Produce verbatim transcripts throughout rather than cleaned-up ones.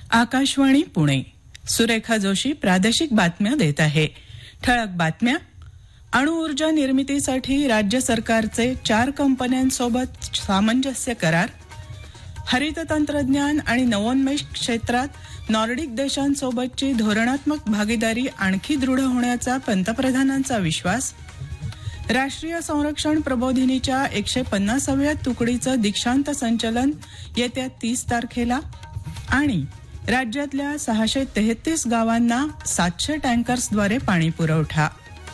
आकाशवाणी पुणे. सुरेखा जोशी प्रादेशिक बातम्या देत आहे. ठळक बातम्या. अणुऊर्जा निर्मितीसाठी राज्य सरकारचे चार कंपन्यांसोबत सामंजस्य करार. हरित तंत्रज्ञान आणि नवोन्मेष क्षेत्रात नॉर्डिक देशांसोबतची धोरणात्मक भागीदारी आणखी दृढ होण्याचा पंतप्रधानांचा विश्वास. राष्ट्रीय संरक्षण प्रबोधिनीच्या एकशे पन्नासाव्या तुकडीचं दीक्षांत संचलन येत्या तीस तारखेला. आणि राज्यातल्या सहाशे तेहतीस गावांना सातशे टँकर्सद्वारे पाणी पुरवठा.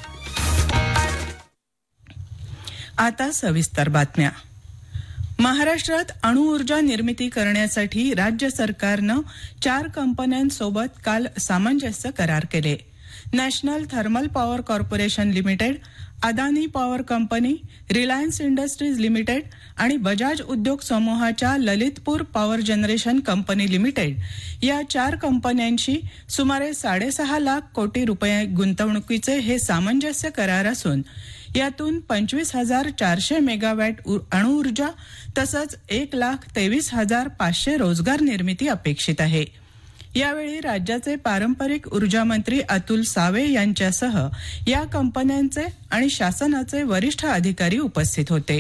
आता सविस्तर बातम्या. महाराष्ट्रात अणुऊर्जा निर्मिती करण्यासाठी राज्य सरकारनं चार कंपन्यांसोबत काल सामंजस्य करार केले. National thermal power corporation limited, Adani power company, Reliance industries limited आणि बजाज उद्योग समूहाच्या Lalitpur power generation company limited या चार कंपन्यांशी सुमारे साडेसहा लाख कोटी रुपये गुंतवणुकीचे हे सामंजस्य करार असून यातून पंचवीस हजार चारशे मेगावॅट अणुऊर्जा तसंच एक लाख तेवीस हजार पाचशे रोजगार निर्मिती अपेक्षित आहे. यावेळी राज्याचे पारंपरिक ऊर्जा मंत्री अतुल सावे यांच्यासह या कंपन्यांचे आणि शासनाचे वरिष्ठ अधिकारी उपस्थित होते.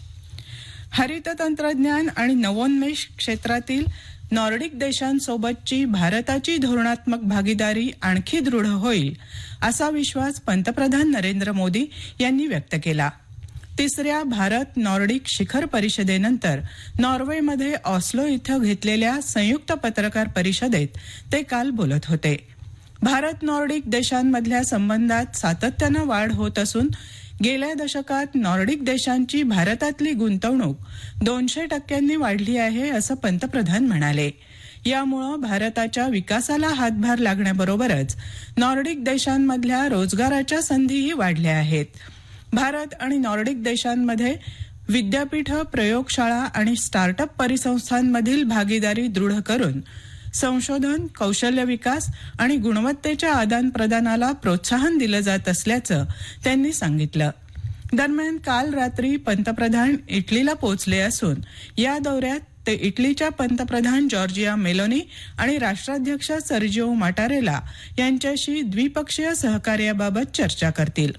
हरित तंत्रज्ञान आणि नवोन्मेष क्षेत्रातील नॉर्डिक देशांसोबतची भारताची धोरणात्मक भागीदारी आणखी दृढ होईल असा विश्वास पंतप्रधान नरेंद्र मोदी यांनी व्यक्त केला. तिसऱ्या भारत नॉर्डिक शिखर परिषदेनंतर नॉर्वेमध्ये ऑस्लो इथं घेतलेल्या संयुक्त पत्रकार परिषदेत ते काल बोलत होते. भारत नॉर्डिक देशांमधल्या संबंधात सातत्यानं वाढ होत असून गेल्या दशकात नॉर्डिक देशांची भारतातली गुंतवणूक दोनशे टक्क्यांनी वाढली आहे असं पंतप्रधान म्हणाले. यामुळे भारताच्या विकासाला हातभार लागण्याबरोबरच नॉर्डिक देशांमधल्या रोजगाराच्या संधीही वाढल्या आहेत. भारत आणि नॉर्डिक देशांमध्ये विद्यापीठं, प्रयोगशाळा आणि स्टार्टअप परिसंस्थांमधील भागीदारी दृढ करून संशोधन, कौशल्य विकास आणि गुणवत्तेच्या आदानप्रदानाला प्रोत्साहन दिलं जात असल्याचं त्यांनी सांगितलं. दरम्यान काल रात्री पंतप्रधान इटलीला पोहोचले असून या दौऱ्यात ते इटलीच्या पंतप्रधान जॉर्जिया मेलोनी आणि राष्ट्राध्यक्ष सर्जिओ माटारेला यांच्याशी द्विपक्षीय सहकार्याबाबत चर्चा करतील.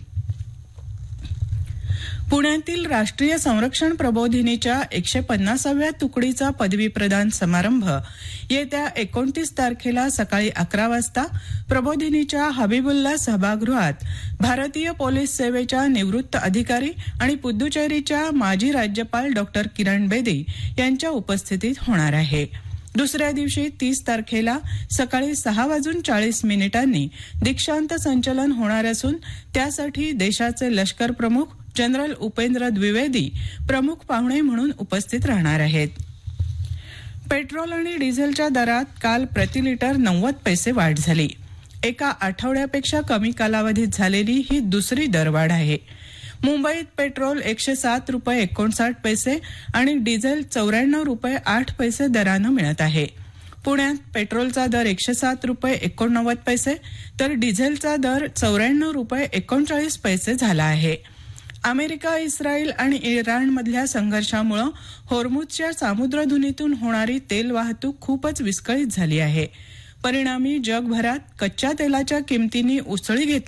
पुण्यातील राष्ट्रीय संरक्षण प्रबोधिनीच्या एकशे पन्नासाव्या तुकडीचा पदवी प्रदान समारंभ येत्या एकोणतीस तारखेला सकाळी अकरा वाजता प्रबोधिनीच्या हबीबुल्ला सभागृहात भारतीय पोलीस सेवेच्या निवृत्त अधिकारी आणि पुद्दुचेरीच्या माजी राज्यपाल डॉक्टर किरण बेदी यांच्या उपस्थितीत होणार आहे. दुसऱ्या दिवशी तीस तारखेला सकाळी सहा वाजून चाळीस मिनिटांनी दीक्षांत संचलन होणार असून त्यासाठी देशाचे लष्कर प्रमुख जनरल उपेंद्र द्विवेदी प्रमुख पाहुणे म्हणून उपस्थित राहणार आहेत. पेट्रोल आणि डिझेलच्या दरात काल प्रति लिटर नव्वद पैसे वाढ झाली. एका आठवड्यापेक्षा कमी कालावधीत झालेली ही दुसरी दरवाढ आहे. मुंबईत पेट्रोल एकशे सात रुपये एकोणसाठ पैसे आणि डिझेल चौऱ्याण्णव रुपये आठ पैसे दरानं मिळत आहे. पुण्यात पेट्रोलचा दर एकशे सात रुपये एकोणनव्वद पैसे तर डिझेलचा दर चौऱ्याण्णव रुपये एकोणचाळीस पैसे झाला आहे. अमेरिका, इस्रायल आणि इराणमधल्या संघर्षामुळे होर्मुझच्या सामुद्रधुनीतून होणारी तेल वाहतूक खूपच विस्कळीत झाली आहे. परिणामी जगभरात कच्च्या तेलाच्या किमतींनी उसळी घेतली